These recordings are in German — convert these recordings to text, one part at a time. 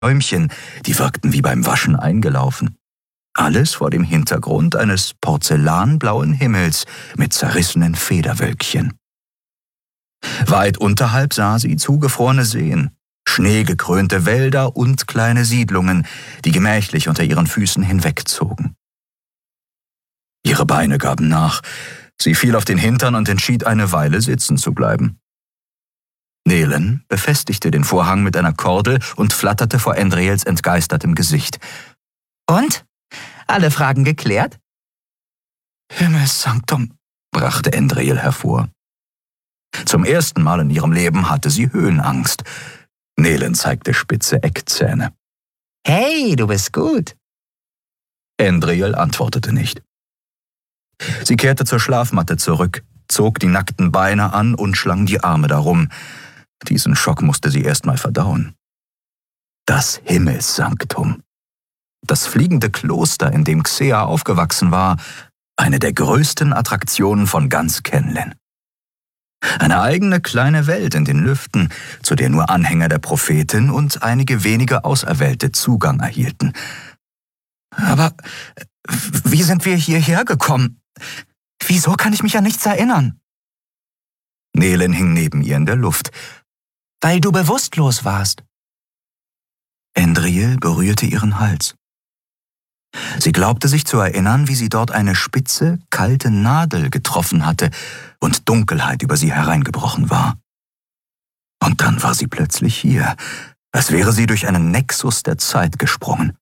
Bäumchen, die wirkten wie beim Waschen eingelaufen. Alles vor dem Hintergrund eines porzellanblauen Himmels mit zerrissenen Federwölkchen. Weit unterhalb sah sie zugefrorene Seen, schneegekrönte Wälder und kleine Siedlungen, die gemächlich unter ihren Füßen hinwegzogen. Ihre Beine gaben nach. Sie fiel auf den Hintern und entschied, eine Weile sitzen zu bleiben. Nelen befestigte den Vorhang mit einer Kordel und flatterte vor Andriels entgeistertem Gesicht. Und? Alle Fragen geklärt? Himmelssanktum, brachte Andriel hervor. Zum ersten Mal in ihrem Leben hatte sie Höhenangst. Nelen zeigte spitze Eckzähne. Hey, du bist gut. Andriel antwortete nicht. Sie kehrte zur Schlafmatte zurück, zog die nackten Beine an und schlang die Arme darum. Diesen Schock musste sie erst mal verdauen. Das Himmelssanktum. Das fliegende Kloster, in dem Xea aufgewachsen war, eine der größten Attraktionen von ganz Kenlen. Eine eigene kleine Welt in den Lüften, zu der nur Anhänger der Prophetin und einige wenige Auserwählte Zugang erhielten. Aber wie sind wir hierher gekommen? Wieso kann ich mich an nichts erinnern? Nelen hing neben ihr in der Luft. Weil du bewusstlos warst. Andriel berührte ihren Hals. Sie glaubte sich zu erinnern, wie sie dort eine spitze, kalte Nadel getroffen hatte und Dunkelheit über sie hereingebrochen war. Und dann war sie plötzlich hier, als wäre sie durch einen Nexus der Zeit gesprungen.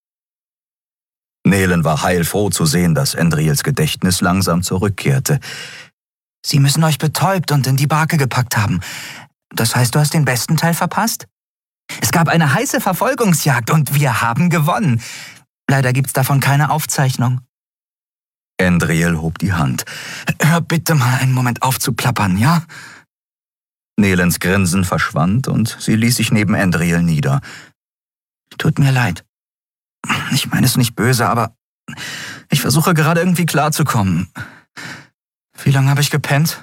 Nelen war heilfroh zu sehen, dass Andriels Gedächtnis langsam zurückkehrte. Sie müssen euch betäubt und in die Barke gepackt haben. Das heißt, du hast den besten Teil verpasst? Es gab eine heiße Verfolgungsjagd und wir haben gewonnen. Leider gibt's davon keine Aufzeichnung. Andriel hob die Hand. Hör bitte mal einen Moment auf zu plappern, ja? Nelens Grinsen verschwand und sie ließ sich neben Andriel nieder. Tut mir leid. Ich meine es nicht böse, aber ich versuche gerade irgendwie klarzukommen. Wie lange habe ich gepennt?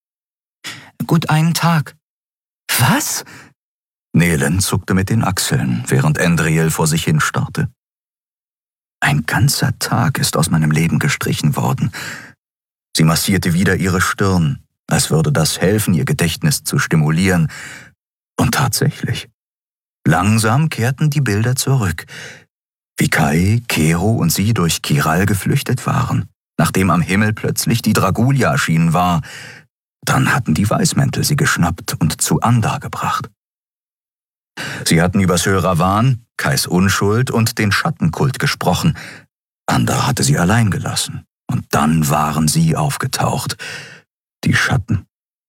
Gut einen Tag. Was? Nelen zuckte mit den Achseln, während Andriel vor sich hinstarrte. Ein ganzer Tag ist aus meinem Leben gestrichen worden. Sie massierte wieder ihre Stirn, als würde das helfen, ihr Gedächtnis zu stimulieren. Und tatsächlich. Langsam kehrten die Bilder zurück. Wie Kai, Kero und sie durch Kiral geflüchtet waren, nachdem am Himmel plötzlich die Dragulia erschienen war. Dann hatten die Weißmäntel sie geschnappt und zu Andar gebracht. Sie hatten über Sörawan, Kais Unschuld und den Schattenkult gesprochen. Andar hatte sie allein gelassen. Und dann waren sie aufgetaucht. Die Schatten.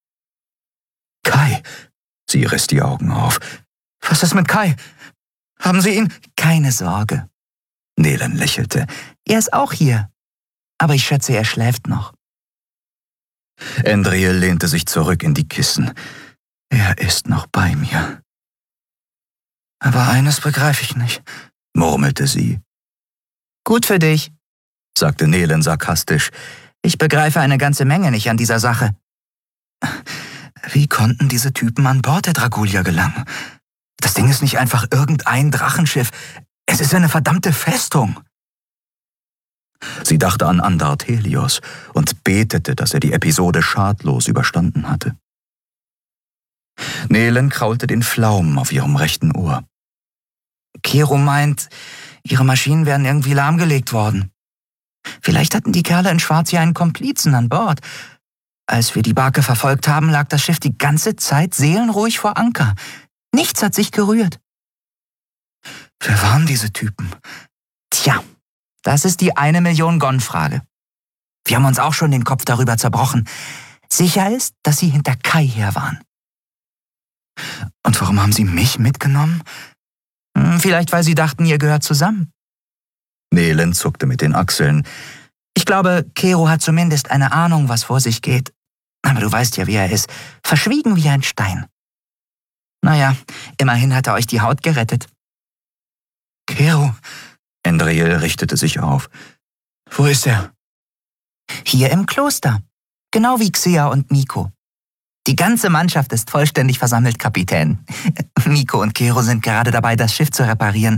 Kai! Sie riss die Augen auf. Was ist mit Kai? Haben Sie ihn? Keine Sorge. Nelen lächelte. Er ist auch hier. Aber ich schätze, er schläft noch. Andriel lehnte sich zurück in die Kissen. Er ist noch bei mir. Aber eines begreife ich nicht, murmelte sie. Gut für dich, sagte Nelen sarkastisch. Ich begreife eine ganze Menge nicht an dieser Sache. Wie konnten diese Typen an Bord der Dragulia gelangen? Das Ding ist nicht einfach irgendein Drachenschiff. Es ist eine verdammte Festung. Sie dachte an Andar Helios und betete, dass er die Episode schadlos überstanden hatte. Nelen kraulte den Flaum auf ihrem rechten Ohr. Kero meint, ihre Maschinen wären irgendwie lahmgelegt worden. Vielleicht hatten die Kerle in Schwarz hier einen Komplizen an Bord. Als wir die Barke verfolgt haben, lag das Schiff die ganze Zeit seelenruhig vor Anker. Nichts hat sich gerührt. Wer waren diese Typen? Tja, das ist die 1-Million-Gon-Frage. Wir haben uns auch schon den Kopf darüber zerbrochen. Sicher ist, dass sie hinter Kai her waren. Und warum haben sie mich mitgenommen? Vielleicht, weil sie dachten, ihr gehört zusammen. Nelen zuckte mit den Achseln. Ich glaube, Kero hat zumindest eine Ahnung, was vor sich geht. Aber du weißt ja, wie er ist. Verschwiegen wie ein Stein. Naja, immerhin hat er euch die Haut gerettet. Kero? Andriel richtete sich auf. Wo ist er? Hier im Kloster. Genau wie Xea und Miko. Die ganze Mannschaft ist vollständig versammelt, Kapitän. Miko und Kero sind gerade dabei, das Schiff zu reparieren.